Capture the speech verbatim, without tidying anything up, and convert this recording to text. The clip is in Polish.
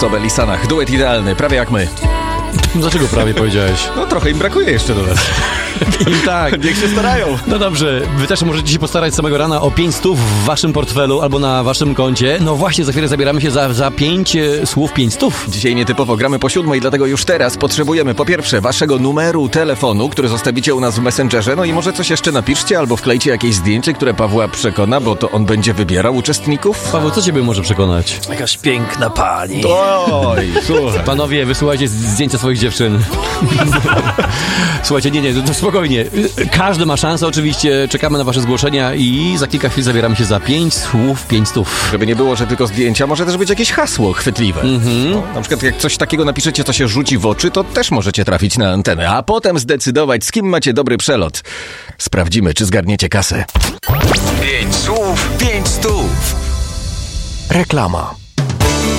Sobel i Sanach. Duet idealny, prawie jak my. Dlaczego prawie powiedziałeś? No trochę im brakuje jeszcze do nas. I tak. Niech się starają. No dobrze, wy też możecie się postarać samego rana o pięć stów w waszym portfelu albo na waszym koncie. No właśnie, za chwilę zabieramy się za, za pięć e, słów, pięć stów. Dzisiaj nietypowo gramy po siódmej, dlatego już teraz potrzebujemy po pierwsze waszego numeru telefonu, który zostawicie u nas w Messengerze, no i może coś jeszcze napiszcie albo wklejcie jakieś zdjęcie, które Pawła przekona, bo to on będzie wybierał uczestników. Paweł, co ciebie może przekonać? Jakaś piękna pani. Oj, słuchaj. Panowie, wysyłajcie zdjęcia swoich dziewczyn. Słuchajcie, nie, nie, to spokojnie. Każdy ma szansę, oczywiście. Czekamy na wasze zgłoszenia i za kilka chwil zabieramy się za pięć słów, pięć stów. Żeby nie było, że tylko zdjęcia, może też być jakieś hasło chwytliwe. Mhm. No, na przykład jak coś takiego napiszecie, co się rzuci w oczy, to też możecie trafić na antenę, a potem zdecydować, z kim macie dobry przelot. Sprawdzimy, czy zgarniecie kasę. Pięć słów, pięć stów. Reklama.